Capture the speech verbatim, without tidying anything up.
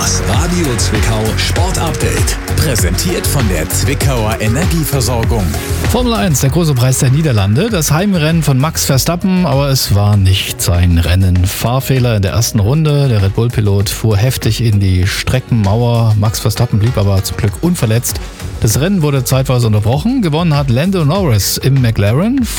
Das Radio Zwickau Sport Update. Präsentiert von der Zwickauer Energieversorgung. Formel eins, der große Preis der Niederlande. Das Heimrennen von Max Verstappen, aber es war nicht sein Rennen. Fahrfehler in der ersten Runde. Der Red Bull-Pilot fuhr heftig in die Streckenmauer. Max Verstappen blieb aber zum Glück unverletzt. Das Rennen wurde zeitweise unterbrochen. Gewonnen hat Lando Norris im McLaren.